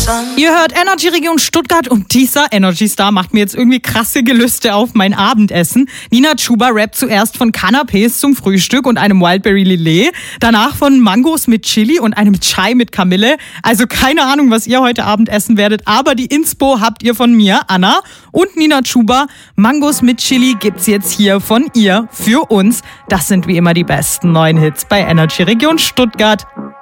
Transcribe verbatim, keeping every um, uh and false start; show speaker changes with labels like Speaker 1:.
Speaker 1: Ihr hört Energy Region Stuttgart und dieser Energy Star macht mir jetzt irgendwie krasse Gelüste auf mein Abendessen. Nina Chuba rappt zuerst von Canapés zum Frühstück und einem Wildberry Lillet, danach von Mangos mit Chili und einem Chai mit Kamille. Also keine Ahnung, was ihr heute Abend essen werdet, aber die Inspo habt ihr von mir, Anna und Nina Chuba. Mangos mit Chili gibt's jetzt hier von ihr für uns. Das sind wie immer die besten neuen Hits bei Energy Region Stuttgart.